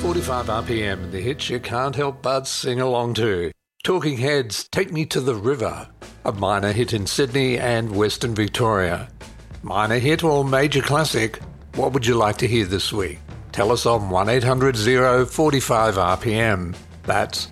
45 RPM, the hits you can't help but sing along to. Talking Heads, Take Me to the River, a minor hit in Sydney and Western Victoria. Minor hit or major classic, what would you like to hear this week? Tell us on 1-800-045-RPM. That's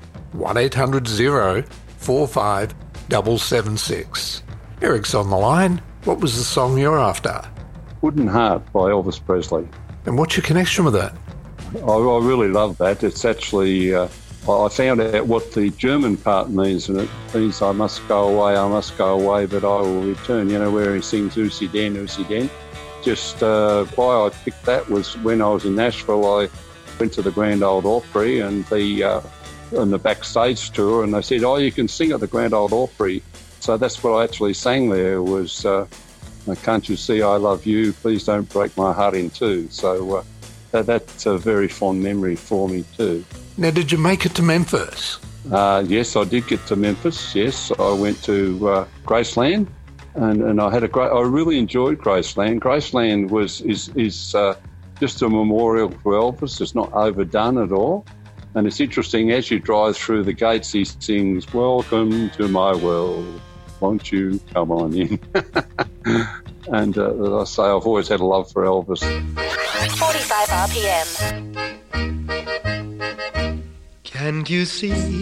1-800-045-776. Eric's on the line. What was the song you're after? Wooden Heart by Elvis Presley. And what's your connection with that? I really love that. It's actually, I found out what the German part means, and it means I must go away, but I will return. You know, where he sings Usi Den, Usi Den. Just why I picked that was when I was in Nashville, I went to the Grand Ole Opry and the backstage tour, and they said, oh, you can sing at the Grand Ole Opry. So that's what I actually sang there was, can't you see I love you, please don't break my heart in two. So that's a very fond memory for me too. Now, did you make it to Memphis? Yes, I did get to Memphis, yes. I went to Graceland, and I had I really enjoyed Graceland. Graceland is just a memorial for Elvis. It's not overdone at all. And it's interesting, as you drive through the gates, he sings, welcome to my world, won't you come on in? And as I say, I've always had a love for Elvis. 45 RPM. Can't you see